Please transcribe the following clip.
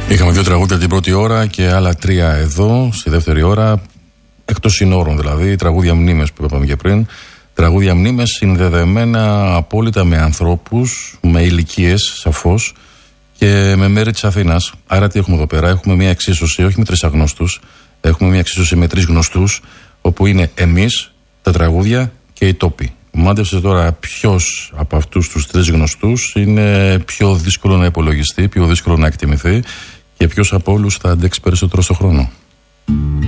Είχαμε 2 τραγούδια την πρώτη ώρα και άλλα 3 εδώ, στη δεύτερη ώρα. Εκτός συνόρων δηλαδή, τραγούδια μνήμες που είπαμε και πριν. Τραγούδια μνήμες συνδεδεμένα απόλυτα με ανθρώπους, με ηλικίες σαφώς και με μέρη της Αθήνας. Άρα τι έχουμε εδώ πέρα? Έχουμε μια εξίσωση, όχι με 3 αγνώστους, έχουμε μια εξίσωση με 3 γνωστούς, όπου είναι εμείς, τα τραγούδια και οι τόποι. Μάντεψε τώρα ποιος από αυτούς τους 3 γνωστούς είναι πιο δύσκολο να υπολογιστεί, πιο δύσκολο να εκτιμηθεί και ποιος από όλους θα αντέξει περισσότερο στο χρόνο.